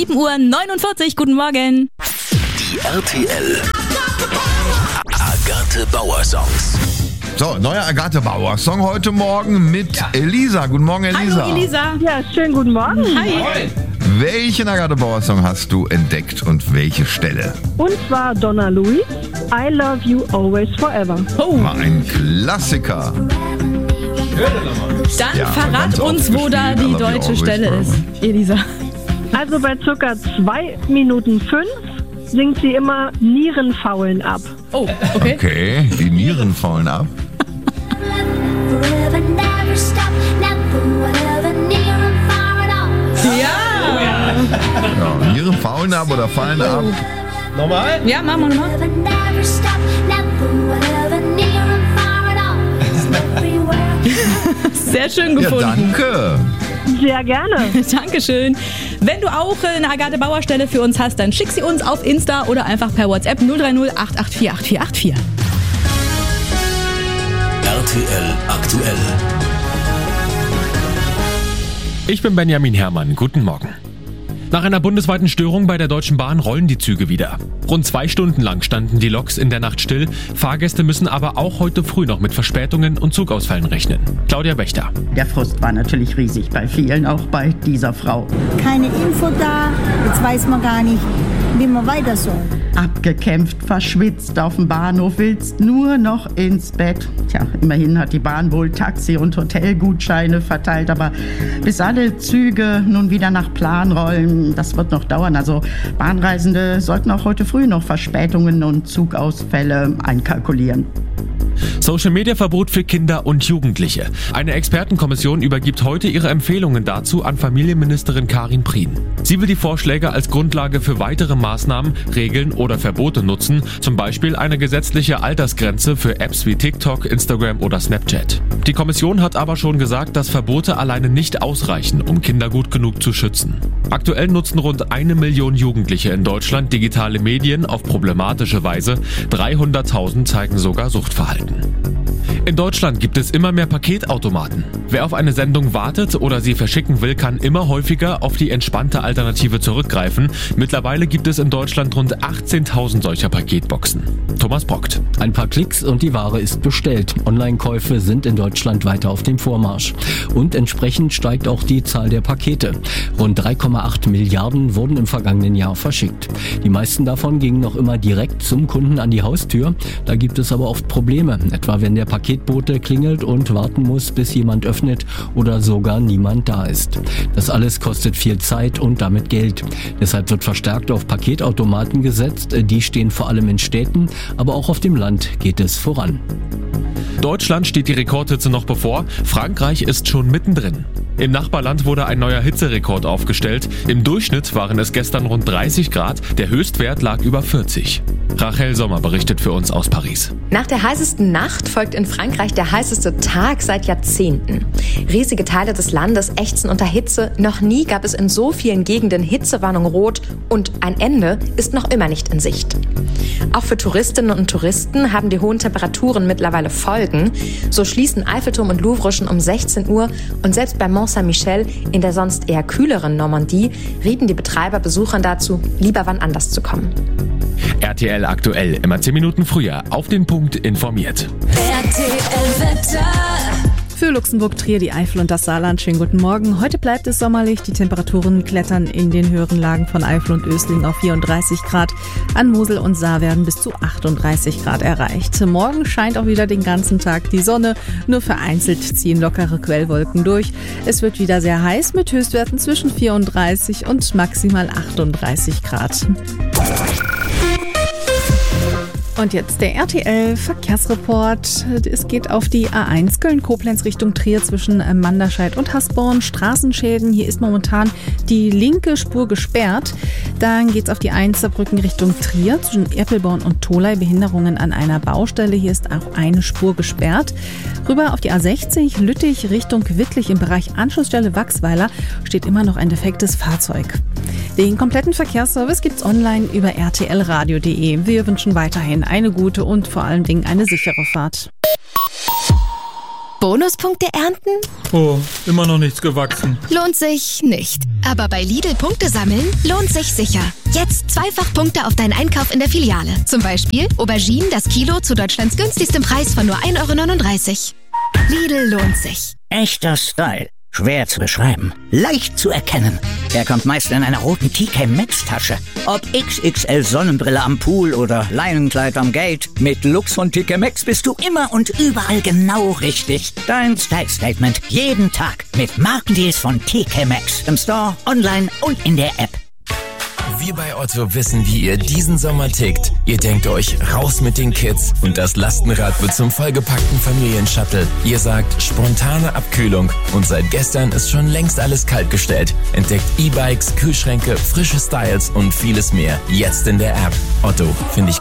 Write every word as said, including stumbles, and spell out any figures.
sieben Uhr neunundvierzig. Guten Morgen. Die R T L Agathe Bauer Songs. So, neuer Agathe Bauer Song heute Morgen mit ja. Elisa. Guten Morgen, Elisa. Hallo, Elisa. Ja, schönen guten Morgen. Hi. Welchen Agathe Bauer Song hast du entdeckt und welche Stelle? Und zwar Donna Louise, I Love You Always Forever. Oh. War ein Klassiker. Dann Ja, verrat ganz uns, wo oft da gespielt, I die Love You deutsche Always Stelle Forever. ist, Elisa. Also bei circa zwei Minuten fünf singt sie immer Nieren faulen ab. Oh, okay. Okay, die Nieren faulen ab. Ja. Ja, Nieren faulen ab oder fallen ab. Nochmal? Ja, machen wir nochmal. Sehr schön Ja, gefunden. danke. Sehr gerne. Dankeschön. Wenn du auch eine Agathe Bauer Stelle für uns hast, dann schick sie uns auf Insta oder einfach per WhatsApp null drei null acht acht vier acht vier acht vier. R T L aktuell. Ich bin Benjamin Herrmann. Guten Morgen. Nach einer bundesweiten Störung bei der Deutschen Bahn rollen die Züge wieder. Rund zwei Stunden lang standen die Loks in der Nacht still. Fahrgäste müssen aber auch heute früh noch mit Verspätungen und Zugausfällen rechnen. Claudia Wächter. Der Frust war natürlich riesig bei vielen, auch bei dieser Frau. Keine Info da, jetzt weiß man gar nicht, wie man weiter soll. Abgekämpft, verschwitzt auf dem Bahnhof, willst nur noch ins Bett. Tja, immerhin hat die Bahn wohl Taxi- und Hotelgutscheine verteilt, aber bis alle Züge nun wieder nach Plan rollen, das wird noch dauern. Also Bahnreisende sollten auch heute früh noch Verspätungen und Zugausfälle einkalkulieren. Social-Media-Verbot für Kinder und Jugendliche. Eine Expertenkommission übergibt heute ihre Empfehlungen dazu an Familienministerin Karin Prien. Sie will die Vorschläge als Grundlage für weitere Maßnahmen, Regeln oder Verbote nutzen, zum Beispiel eine gesetzliche Altersgrenze für Apps wie TikTok, Instagram oder Snapchat. Die Kommission hat aber schon gesagt, dass Verbote alleine nicht ausreichen, um Kinder gut genug zu schützen. Aktuell nutzen rund eine Million Jugendliche in Deutschland digitale Medien auf problematische Weise. dreihunderttausend zeigen sogar Suchtverhalten. In Deutschland gibt es immer mehr Paketautomaten. Wer auf eine Sendung wartet oder sie verschicken will, kann immer häufiger auf die entspannte Alternative zurückgreifen. Mittlerweile gibt es in Deutschland rund achtzehntausend solcher Paketboxen. Thomas Brockt. Ein paar Klicks und die Ware ist bestellt. Online-Käufe sind in Deutschland weiter auf dem Vormarsch. Und entsprechend steigt auch die Zahl der Pakete. Rund drei Komma acht Milliarden wurden im vergangenen Jahr verschickt. Die meisten davon gingen noch immer direkt zum Kunden an die Haustür. Da gibt es aber oft Probleme, etwa wenn der Paketbote klingelt und warten muss, bis jemand öffnet oder sogar niemand da ist. Das alles kostet viel Zeit und damit Geld. Deshalb wird verstärkt auf Paketautomaten gesetzt. Die stehen vor allem in Städten, aber auch auf dem Land geht es voran. Deutschland steht die Rekordhitze noch bevor. Frankreich ist schon mittendrin. Im Nachbarland wurde ein neuer Hitzerekord aufgestellt. Im Durchschnitt waren es gestern rund dreißig Grad. Der Höchstwert lag über vierzig. Rachel Sommer berichtet für uns aus Paris. Nach der heißesten Nacht folgt in Frankreich der heißeste Tag seit Jahrzehnten. Riesige Teile des Landes ächzen unter Hitze. Noch nie gab es in so vielen Gegenden Hitzewarnung rot und ein Ende ist noch immer nicht in Sicht. Auch für Touristinnen und Touristen haben die hohen Temperaturen mittlerweile Folgen. So schließen Eiffelturm und Louvre schon um sechzehn Uhr und selbst bei Mont Saint-Michel in der sonst eher kühleren Normandie rieten die Betreiber Besuchern dazu, lieber wann anders zu kommen. R T L aktuell, immer zehn Minuten früher, auf den Punkt informiert. R T L Wetter. Für Luxemburg, Trier, die Eifel und das Saarland. Schönen guten Morgen. Heute bleibt es sommerlich. Die Temperaturen klettern in den höheren Lagen von Eifel und Ösling auf vierunddreißig Grad. An Mosel und Saar werden bis zu achtunddreißig Grad erreicht. Morgen scheint auch wieder den ganzen Tag die Sonne. Nur vereinzelt ziehen lockere Quellwolken durch. Es wird wieder sehr heiß mit Höchstwerten zwischen vierunddreißig und maximal achtunddreißig Grad. Und jetzt der R T L-Verkehrsreport. Es geht auf die A eins Köln-Koblenz Richtung Trier zwischen Manderscheid und Hasborn. Straßenschäden. Hier ist momentan die linke Spur gesperrt. Dann geht es auf die eins Saarbrücken Richtung Trier zwischen Erpelborn und Tholey. Behinderungen an einer Baustelle. Hier ist auch eine Spur gesperrt. Rüber auf die A sechzig Lüttich Richtung Wittlich im Bereich Anschlussstelle Wachsweiler steht immer noch ein defektes Fahrzeug. Den kompletten Verkehrsservice gibt's online über r t l radio punkt d e. Wir wünschen weiterhin eine gute und vor allen Dingen eine sichere Fahrt. Bonuspunkte ernten? Oh, immer noch nichts gewachsen. Lohnt sich nicht. Aber bei Lidl Punkte sammeln lohnt sich sicher. Jetzt zweifach Punkte auf deinen Einkauf in der Filiale. Zum Beispiel Auberginen das Kilo zu Deutschlands günstigstem Preis von nur ein Euro neununddreißig. Lidl lohnt sich. Echter Style. Schwer zu beschreiben. Leicht zu erkennen. Er kommt meist in einer roten T K Maxx Tasche. Ob X X L Sonnenbrille am Pool oder Leinenkleid am Gate. Mit Lux von T K Maxx bist du immer und überall genau richtig. Dein Style Statement jeden Tag mit Markendeals von T K Maxx. Im Store, online und in der App. Wir bei Otto wissen, wie ihr diesen Sommer tickt. Ihr denkt euch, raus mit den Kids und das Lastenrad wird zum vollgepackten Familienshuttle. Ihr sagt, spontane Abkühlung und seit gestern ist schon längst alles kaltgestellt. Entdeckt E-Bikes, Kühlschränke, frische Styles und vieles mehr. Jetzt in der App. Otto, finde ich